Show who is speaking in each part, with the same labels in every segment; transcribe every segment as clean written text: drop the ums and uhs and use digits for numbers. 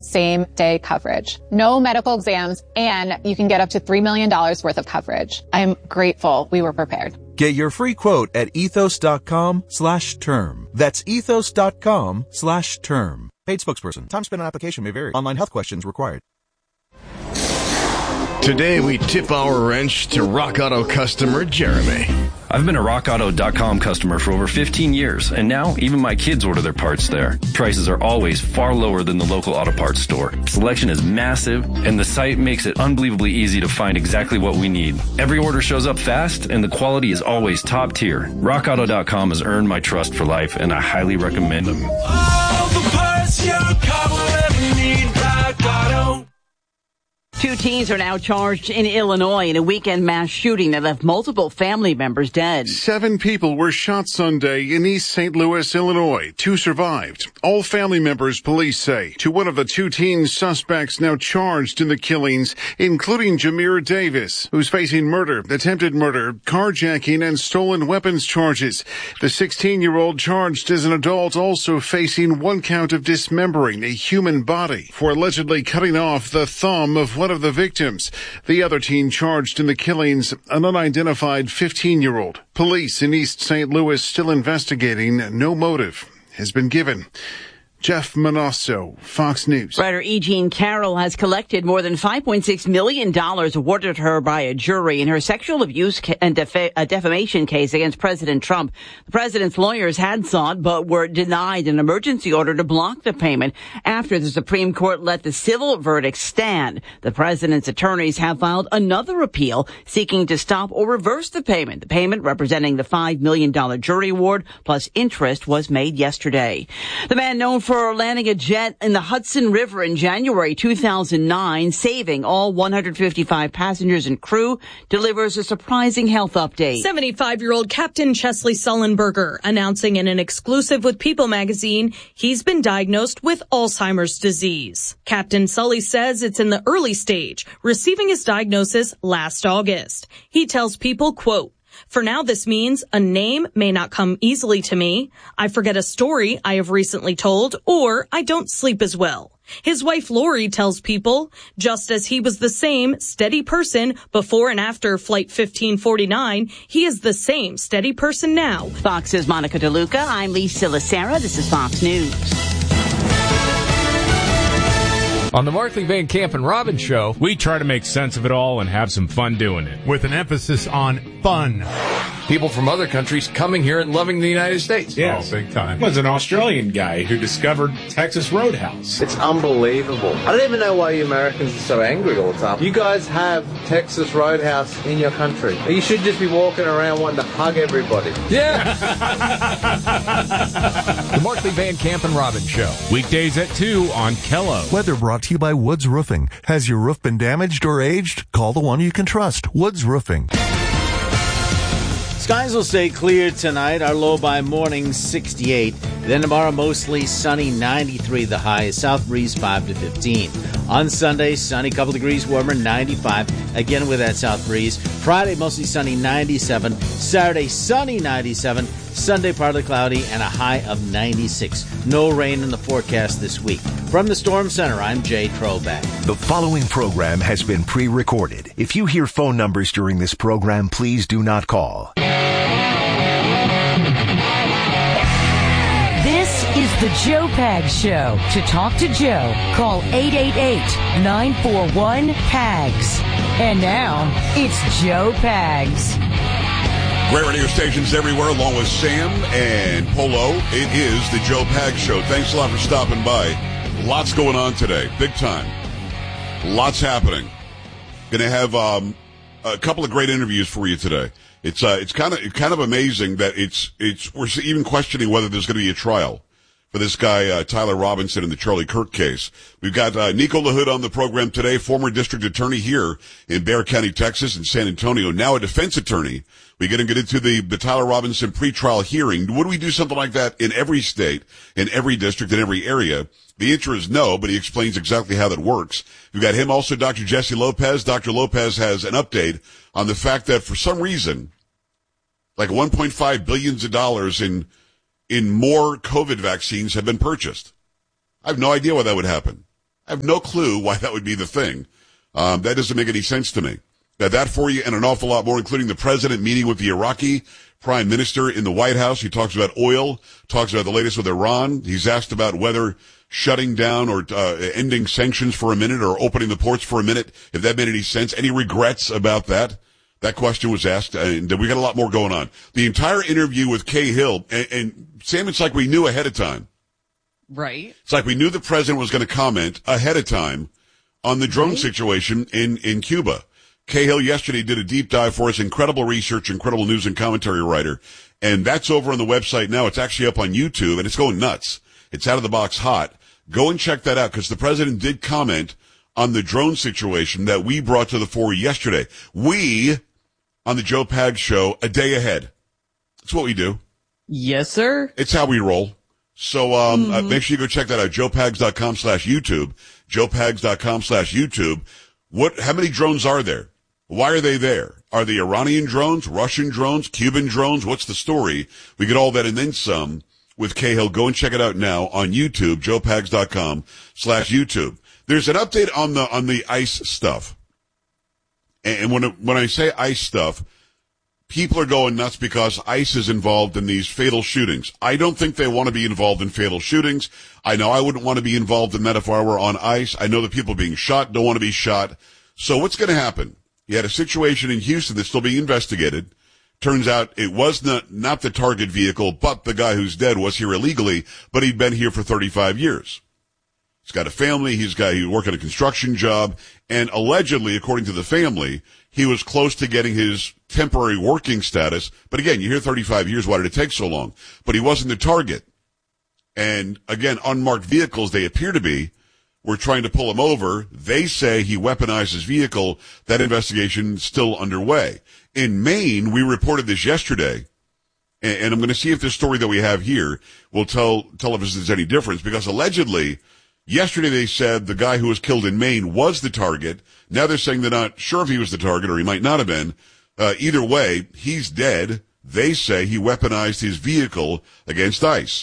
Speaker 1: same-day coverage. No medical exams, and you can get up to $3 million worth of coverage. I'm grateful we were prepared.
Speaker 2: Get your free quote at ethos.com/term. That's ethos.com/term. Paid spokesperson. Time spent on application may vary. Online health questions required.
Speaker 3: Today we tip our wrench to Rock Auto customer Jeremy.
Speaker 4: I've been a RockAuto.com customer for over 15 years, and now even my kids order their parts there. Prices are always far lower than the local auto parts store. Selection is massive, and the site makes it unbelievably easy to find exactly what we need. Every order shows up fast, and the quality is always top tier. RockAuto.com has earned my trust for life, and I highly recommend them.
Speaker 5: All the parts your car will ever need, Rock Auto.
Speaker 6: 2 teens are now charged in Illinois in a weekend mass shooting that left multiple family members dead.
Speaker 7: 7 people were shot Sunday in East St. Louis, Illinois. 2 survived. All family members, police say. To one of the 2 teen suspects now charged in the killings, including Jameer Davis, who's facing murder, attempted murder, carjacking, and stolen weapons charges. The 16-year-old charged as an adult also facing 1 count of dismembering a human body for allegedly cutting off the thumb of one of the victims. The other teen charged in the killings, an unidentified 15-year-old. Police in East St. Louis still investigating. No motive has been given. Jeff Manasso, Fox News.
Speaker 6: Writer E. Jean Carroll has collected more than $5.6 million awarded her by a jury in her sexual abuse and defamation case against President Trump. The president's lawyers had sought but were denied an emergency order to block the payment after the Supreme Court let the civil verdict stand. The president's attorneys have filed another appeal seeking to stop or reverse the payment. The payment, representing the $5 million jury award plus interest, was made yesterday. The man known for landing a jet in the Hudson River in January 2009, saving all 155 passengers and crew, delivers a surprising health update.
Speaker 8: 75-year-old Captain Chesley Sullenberger announcing in an exclusive with People magazine he's been diagnosed with Alzheimer's disease. Captain Sully says it's in the early stage, receiving his diagnosis last August. He tells People, quote, "For now, this means a name may not come easily to me. I forget a story I have recently told, or I don't sleep as well." His wife Lori tells People, just as he was the same steady person before and after Flight 1549, he is the same steady person now.
Speaker 6: Fox's Monica DeLuca. I'm Lisa Lacera. This is Fox News.
Speaker 9: On the Markley, Van Camp and Robbins Show, we try to make sense of it all and have some fun doing it.
Speaker 10: With an emphasis on fun.
Speaker 9: People from other countries coming here and loving the United States.
Speaker 10: Yes. Oh, big time.
Speaker 11: Was an Australian guy who discovered Texas Roadhouse.
Speaker 12: It's unbelievable. I don't even know why you Americans are so angry all the time. You guys have Texas Roadhouse in your country. You should just be walking around wanting to hug everybody.
Speaker 9: Yeah. The Markley, Van Camp and Robbins Show.
Speaker 10: Weekdays at 2 on Kello.
Speaker 13: Weather brought to you by Woods Roofing. Has your roof been damaged or aged? Call the one you can trust. Woods Roofing.
Speaker 14: Skies will stay clear tonight. Our low by morning 68. Then tomorrow mostly sunny, 93 the high. South breeze 5 to 15. On Sunday, sunny, couple degrees warmer, 95. Again with that south breeze. Friday mostly sunny, 97. Saturday sunny, 97. Sunday partly cloudy and a high of 96. No rain in the forecast this week. From the Storm Center, I'm Jay Trollback.
Speaker 15: The following program has been pre-recorded. If you hear phone numbers during this program, please do not call.
Speaker 16: This is the Joe Pags Show. To talk to Joe, call 888-941-PAGS. And now, it's Joe Pags.
Speaker 17: Great radio stations everywhere, along with Sam and Polo. It is the Joe Pags Show. Thanks a lot for stopping by. Lots going on today, big time. Lots happening. Going to have a couple of great interviews for you today. It's kind of amazing that we're even questioning whether there's going to be a trial for this guy Tyler Robinson in the Charlie Kirk case. We've got Nico LaHood on the program today, former district attorney here in Bexar County, Texas, and San Antonio, now a defense attorney. We're going to get into the Tyler Robinson pretrial hearing. Would we do something like that in every state, in every district, in every area? The answer is no, but he explains exactly how that works. We've got him also, Dr. Jesse Lopez. Dr. Lopez has an update on the fact that for some reason, like $1.5 billion in more COVID vaccines have been purchased. I have no idea why that would happen. I have no clue why that would be the thing. That doesn't make any sense to me. Now, that for you and an awful lot more, including the president meeting with the Iraqi prime minister in the White House. He talks about oil, talks about the latest with Iran. He's asked about whether shutting down or ending sanctions for a minute or opening the ports for a minute, if that made any sense. Any regrets about that? That question was asked, and we got a lot more going on. The entire interview with Cahill, and Sam, it's like we knew ahead of time.
Speaker 6: Right.
Speaker 17: It's like we knew the president was going to comment ahead of time on the drone situation in Cuba. Cahill yesterday did a deep dive for us, incredible research, incredible news and commentary writer, and that's over on the website now. It's actually up on YouTube, and it's going nuts. It's out of the box hot. Go and check that out, because the president did comment on the drone situation that we brought to the fore yesterday. We, on the Joe Pags Show, a day ahead. That's what we do.
Speaker 6: Yes, sir.
Speaker 17: It's how we roll. So make sure you go check that out, joepags.com/YouTube, joepags.com/YouTube. How many drones are there? Why are they there? Are they Iranian drones, Russian drones, Cuban drones? What's the story? We get all that and then some with Cahill. Go and check it out now on YouTube, joepags.com/YouTube. There's an update on the ICE stuff. And when I say ICE stuff, people are going nuts because ICE is involved in these fatal shootings. I don't think they want to be involved in fatal shootings. I know I wouldn't want to be involved in that if I were on ICE. I know the people being shot don't want to be shot. So what's going to happen? You had a situation in Houston that's still being investigated. Turns out it was not the target vehicle, but the guy who's dead was here illegally, but he'd been here for 35 years. He's got a family. He worked at a construction job, and allegedly, according to the family, he was close to getting his temporary working status. But again, you hear 35 years. Why did it take so long? But he wasn't the target. And again, unmarked vehicles, they appear to be, were trying to pull him over. They say he weaponized his vehicle. That investigation is still underway. In Maine, we reported this yesterday, and I'm going to see if this story that we have here will tell us if there's any difference, because allegedly, yesterday they said the guy who was killed in Maine was the target. Now they're saying they're not sure if he was the target or he might not have been. Either way, he's dead. They say he weaponized his vehicle against ICE.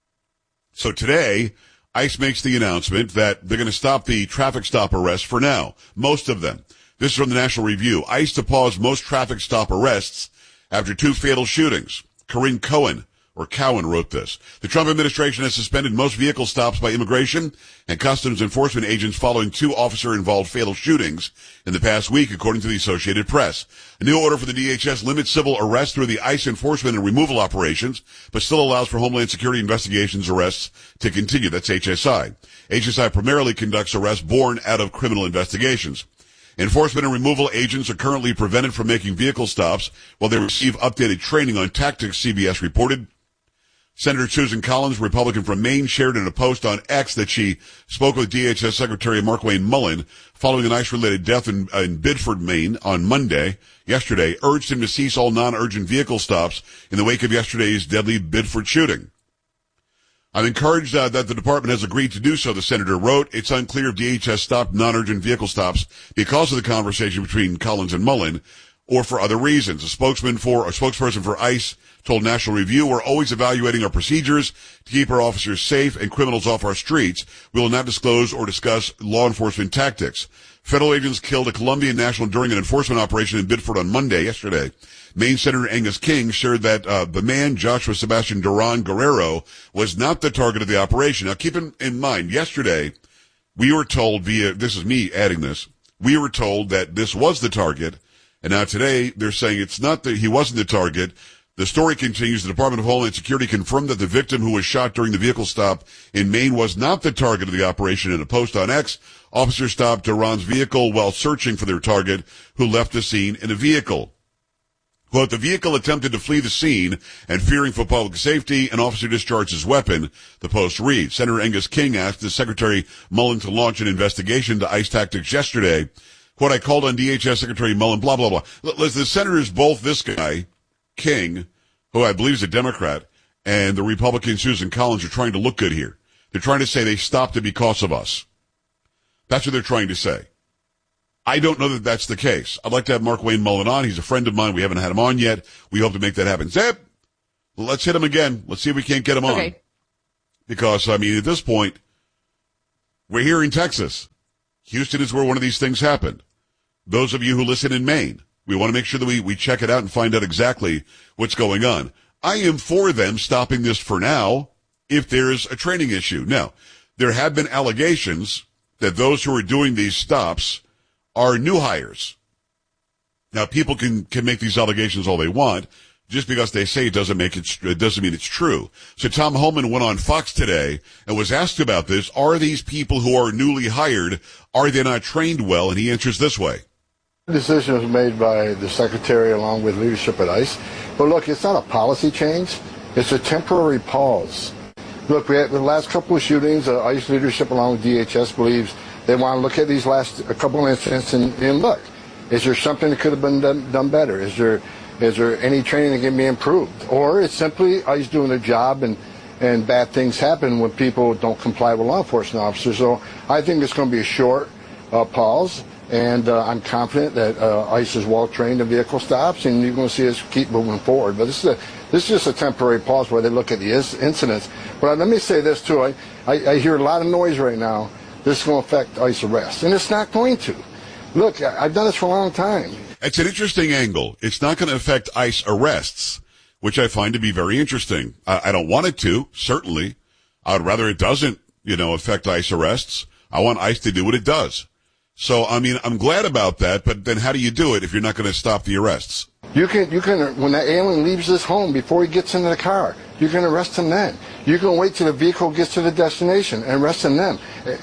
Speaker 17: So today, ICE makes the announcement that they're going to stop the traffic stop arrests for now. Most of them. This is from the National Review. ICE to pause most traffic stop arrests after 2 fatal shootings. Corinne Cowan wrote this. The Trump administration has suspended most vehicle stops by immigration and customs enforcement agents following 2 officer-involved fatal shootings in the past week, according to the Associated Press. A new order for the DHS limits civil arrests through the ICE enforcement and removal operations, but still allows for Homeland Security investigations arrests to continue. That's HSI. HSI primarily conducts arrests born out of criminal investigations. Enforcement and removal agents are currently prevented from making vehicle stops while they receive updated training on tactics, CBS reported. Senator Susan Collins, Republican from Maine, shared in a post on X that she spoke with DHS Secretary Markwayne Mullin following an ICE-related death in Biddeford, Maine on yesterday, urged him to cease all non-urgent vehicle stops in the wake of yesterday's deadly Biddeford shooting. I'm encouraged that the department has agreed to do so, the senator wrote. It's unclear if DHS stopped non-urgent vehicle stops because of the conversation between Collins and Mullin or for other reasons. A spokesperson for ICE told National Review, we're always evaluating our procedures to keep our officers safe and criminals off our streets. We will not disclose or discuss law enforcement tactics. Federal agents killed a Colombian national during an enforcement operation in Biddeford on yesterday. Maine Senator Angus King shared that the man, Joshua Sebastian Duran Guerrero, was not the target of the operation. Now, keep in mind, yesterday, we were told this is me adding this, we were told that this was the target, and now today they're saying it's not that he wasn't the target. The story continues. The Department of Homeland Security confirmed that the victim who was shot during the vehicle stop in Maine was not the target of the operation. In a post on X, officers stopped Duran's vehicle while searching for their target, who left the scene in a vehicle. Quote, the vehicle attempted to flee the scene, and fearing for public safety, an officer discharged his weapon, the post reads. Senator Angus King asked the Secretary Mullin to launch an investigation to ICE tactics yesterday. Quote, I called on DHS Secretary Mullin, blah, blah, blah. The senators, both this guy, King, who I believe is a Democrat, and the Republican Susan Collins are trying to look good here. They're trying to say they stopped it because of us. That's what they're trying to say. I don't know that that's the case. I'd like to have Markwayne Mullin on. He's a friend of mine. We haven't had him on yet. We hope to make that happen. Zip! Let's hit him again. Let's see if we can't get him on. Because, I mean, at this point, We're here in Texas. Houston is where one of these things happened. Those of you who listen in Maine, we want to make sure that we check it out and find out exactly what's going on. I am for them stopping this for now if there's a training issue. Now, there have been allegations that those who are doing these stops are new hires. Now, people can make these allegations all they want. Just because they say it doesn't mean it's true. So Tom Homan went on Fox today and was asked about this. Are these people who are newly hired, are they not trained well? And he answers this way.
Speaker 18: The decision was made by the secretary along with leadership at ICE. But look, it's not a policy change. It's a temporary pause. Look, we had the last couple of shootings, ICE leadership along with DHS believes they want to look at these last couple of incidents and look, is there something that could have been done better? Is there any training that can be improved? Or it's simply ICE doing their job and bad things happen when people don't comply with law enforcement officers. So I think it's going to be a short pause, and I'm confident that ICE is well trained in vehicle stops, and you're going to see us keep moving forward. But this is just a temporary pause where they look at the incidents. But let me say this too, I hear a lot of noise right now. This is going to affect ICE arrests, and it's not going to. Look, I've done this for a long time.
Speaker 17: It's an interesting angle. It's not going to affect ICE arrests, which I find to be very interesting. I don't want it to, certainly. I would rather it doesn't, affect ICE arrests. I want ICE to do what it does. So, I mean, I'm glad about that, but then how do you do it if you're not going to stop the arrests?
Speaker 18: You can, when that alien leaves his home before he gets into the car, you can arrest him then. You can wait till the vehicle gets to the destination and arrest him then.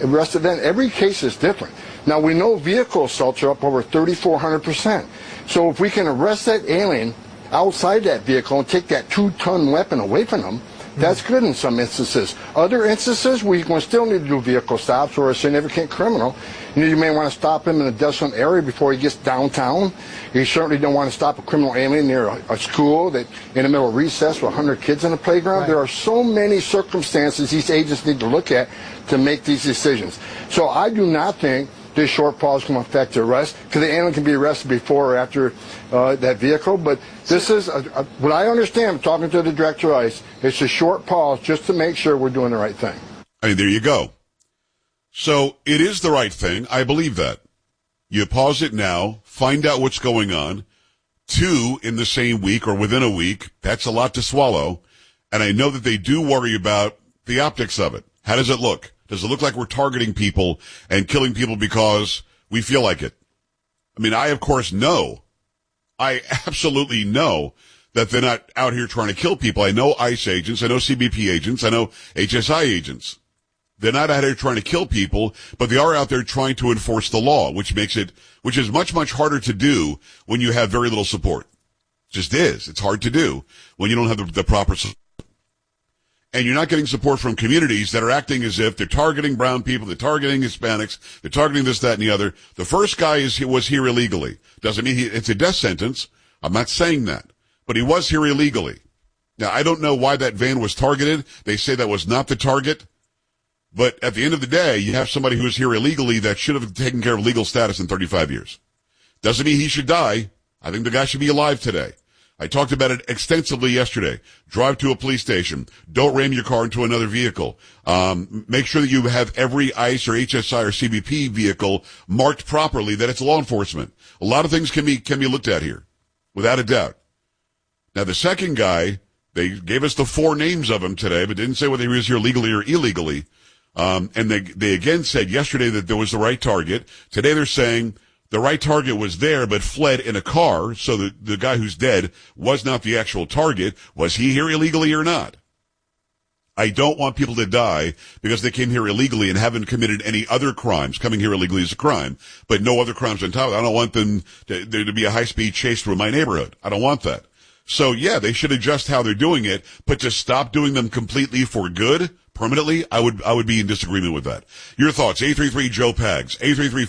Speaker 18: Every case is different. Now, we know vehicle assaults are up over 3,400%. So if we can arrest that alien outside that vehicle and take that 2-ton weapon away from him, that's good in some instances. Other instances, we still need to do vehicle stops or a significant criminal. You may want to stop him in a desolate area before he gets downtown. You certainly don't want to stop a criminal alien near a school that in the middle of recess with 100 kids in the playground. Right. There are so many circumstances these agents need to look at to make these decisions. So I do not think this short pause can affect the arrest, because the alien can be arrested before or after that vehicle. But this is, what I understand, talking to the director of ICE, it's a short pause just to make sure we're doing the right thing.
Speaker 17: I mean, there you go. So it is the right thing. I believe that. You pause it now, find out what's going on. 2 in the same week or within a week, that's a lot to swallow. And I know that they do worry about the optics of it. How does it look? Does it look like we're targeting people and killing people because we feel like it? I mean, I, of course, know. I absolutely know that they're not out here trying to kill people. I know ICE agents. I know CBP agents. I know HSI agents. They're not out here trying to kill people, but they are out there trying to enforce the law, which is much, much harder to do when you have very little support. It just is. It's hard to do when you don't have the proper support. And you're not getting support from communities that are acting as if they're targeting brown people, they're targeting Hispanics, they're targeting this, that, and the other. The first guy was here illegally. Doesn't mean it's a death sentence. I'm not saying that. But he was here illegally. Now, I don't know why that van was targeted. They say that was not the target. But at the end of the day, you have somebody who's here illegally that should have taken care of legal status in 35 years. Doesn't mean he should die. I think the guy should be alive today. I talked about it extensively yesterday. Drive to a police station. Don't ram your car into another vehicle. Make sure that you have every ICE or HSI or CBP vehicle marked properly, that it's law enforcement. A lot of things can be looked at here, without a doubt. Now, the second guy, they gave us the 4 names of him today, but didn't say whether he was here legally or illegally. And they again said yesterday that there was the right target. Today they're saying the right target was there, but fled in a car. So the guy who's dead was not the actual target. Was he here illegally or not? I don't want people to die because they came here illegally and haven't committed any other crimes. Coming here illegally is a crime, but no other crimes on top of it. I don't want there to be a high-speed chase through my neighborhood. I don't want that. So yeah, they should adjust how they're doing it, but to stop doing them completely for good, permanently, I would be in disagreement with that. Your thoughts, 833-JOE-PAGS,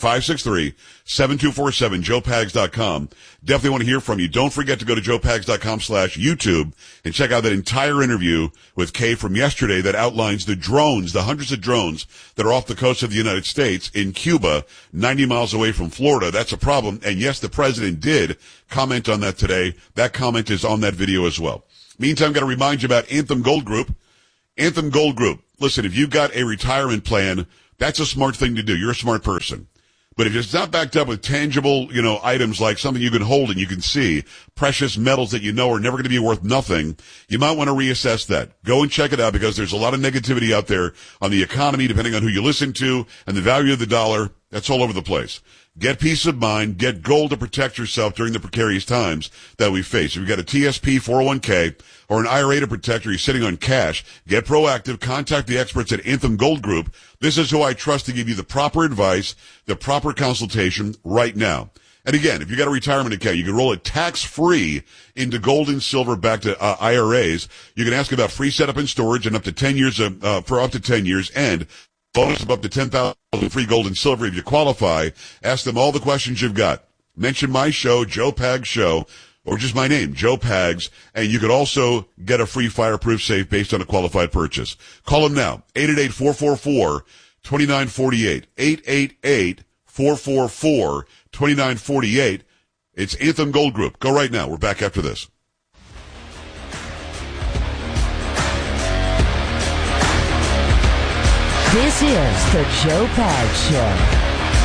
Speaker 17: 833-563-7247, joepags.com. Definitely want to hear from you. Don't forget to go to joepags.com/YouTube and check out that entire interview with Kay from yesterday that outlines the drones, the hundreds of drones that are off the coast of the United States in Cuba, 90 miles away from Florida. That's a problem. And yes, the president did comment on that today. That comment is on that video as well. Meantime, got to remind you about Anthem Gold Group. Anthem Gold Group. Listen, if you've got a retirement plan That's a smart thing to do. You're a smart person. But if it's not backed up with tangible, items like something you can hold and you can see, precious metals that you know are never going to be worth nothing, you might want to reassess that. Go and check it out because there's a lot of negativity out there on the economy, depending on who you listen to and the value of the dollar. That's all over the place. Get peace of mind. Get gold to protect yourself during the precarious times that we face. If you've got a TSP 401k or an IRA to protect, or you're sitting on cash, get proactive. Contact the experts at Anthem Gold Group. This is who I trust to give you the proper advice, the proper consultation right now. And again, if you got a retirement account, you can roll it tax-free into gold and silver back to IRAs. You can ask about free setup and storage and up to 10 years for up to 10 years, and bonus of up to $10,000 free gold and silver if you qualify. Ask them all the questions you've got. Mention my show, Joe Pags Show, or just my name, Joe Pags, and you could also get a free fireproof safe based on a qualified purchase. Call them now, 888-444-2948, 888-444-2948. It's Anthem Gold Group. Go right now. We're back after this.
Speaker 16: This is the Joe Pags Show.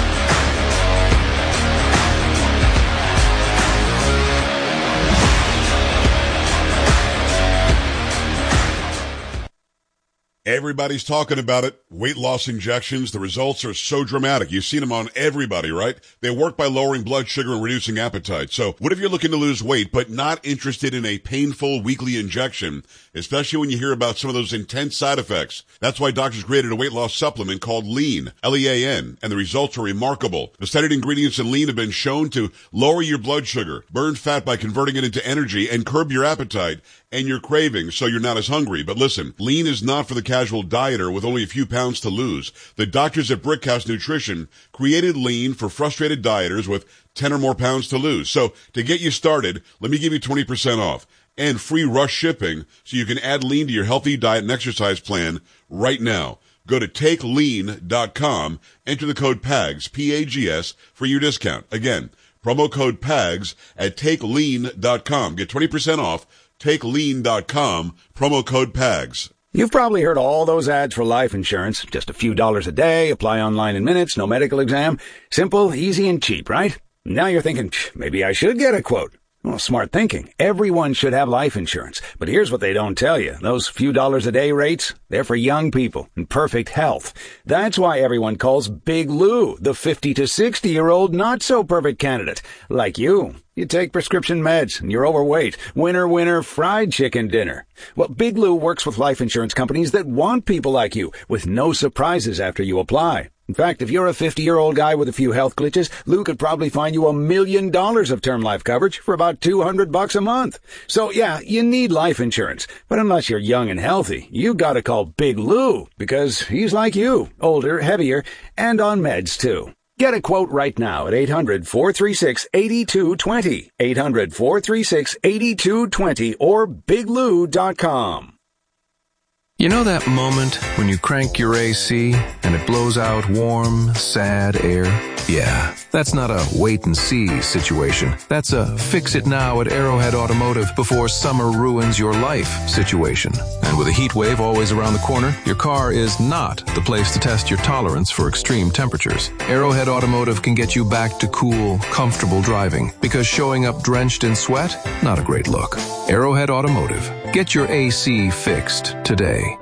Speaker 17: Everybody's talking about it. Weight loss injections. The results are so dramatic. You've seen them on everybody, right? They work by lowering blood sugar and reducing appetite. So what if you're looking to lose weight but not interested in a painful weekly injection, especially when you hear about some of those intense side effects? That's why doctors created a weight loss supplement called Lean, L-E-A-N, and the results are remarkable. The studied ingredients in Lean have been shown to lower your blood sugar, burn fat by converting it into energy, and curb your appetite and your cravings so you're not as hungry. But listen, Lean is not for the casual dieter with only a few pounds to lose. The doctors at Brickhouse Nutrition created Lean for frustrated dieters with 10 or more pounds to lose. So to get you started, let me give you 20% off and free rush shipping so you can add Lean to your healthy diet and exercise plan right now. Go to takelean.com, enter the code PAGS, P-A-G-S, for your discount. Again, promo code PAGS at takelean.com. Get 20% off. TakeLean.com, promo code PAGS.
Speaker 19: You've probably heard all those ads for life insurance. Just a few dollars a day, apply online in minutes, no medical exam. Simple, easy, and cheap, right? Now you're thinking, maybe I should get a quote. Well, smart thinking. Everyone should have life insurance. But here's what they don't tell you. Those few dollars a day rates, they're for young people in perfect health. That's why everyone calls Big Lou the 50 to 60-year-old not-so-perfect candidate. Like you. You take prescription meds and you're overweight. Winner, winner, fried chicken dinner. Well, Big Lou works with life insurance companies that want people like you with no surprises after you apply. In fact, if you're a 50-year-old guy with a few health glitches, Lou could probably find you $1 million of term life coverage for about $200 a month. So yeah, you need life insurance. But unless you're young and healthy, you gotta call Big Lou because he's like you, older, heavier, and on meds too. Get a quote right now at 800-436-8220, 800-436-8220, or biglou.com.
Speaker 20: You know that moment when you crank your AC and it blows out warm, sad air? Yeah, that's not a wait-and-see situation. That's a fix-it-now at Arrowhead Automotive before summer ruins your life situation. And with a heat wave always around the corner, your car is not the place to test your tolerance for extreme temperatures. Arrowhead Automotive can get you back to cool, comfortable driving because showing up drenched in sweat, not a great look. Arrowhead Automotive. Get your AC fixed today.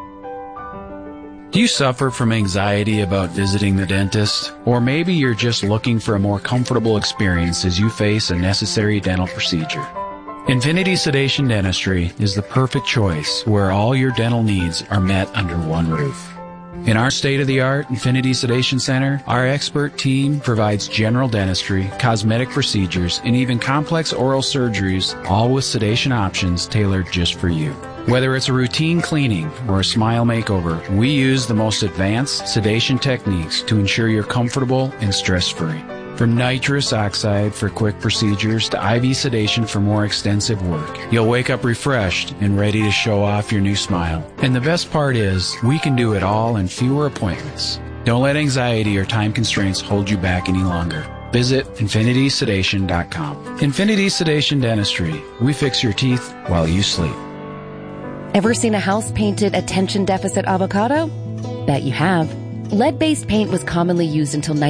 Speaker 21: Do you suffer from anxiety about visiting the dentist? Or maybe you're just looking for a more comfortable experience as you face a necessary dental procedure. Infinity Sedation Dentistry is the perfect choice where all your dental needs are met under one roof. In our state-of-the-art Infinity Sedation Center, our expert team provides general dentistry, cosmetic procedures, and even complex oral surgeries, all with sedation options tailored just for you. Whether it's a routine cleaning or a smile makeover, we use the most advanced sedation techniques to ensure you're comfortable and stress-free. From nitrous oxide for quick procedures to IV sedation for more extensive work, you'll wake up refreshed and ready to show off your new smile. And the best part is, we can do it all in fewer appointments. Don't let anxiety or time constraints hold you back any longer. Visit infinitysedation.com. Infinity Sedation Dentistry. We fix your teeth while you sleep.
Speaker 22: Ever seen a house-painted attention deficit avocado? Bet you have.
Speaker 1: Lead-based paint was commonly used until